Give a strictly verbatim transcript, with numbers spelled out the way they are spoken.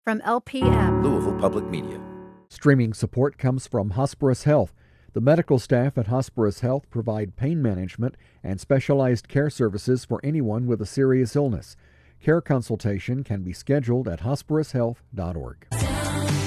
from L P M, Louisville Public Media. Streaming support comes from Hospirus Health. The medical staff at Hospirus Health provide pain management and specialized care services for anyone with a serious illness. Care consultation can be scheduled at hospirus health dot org.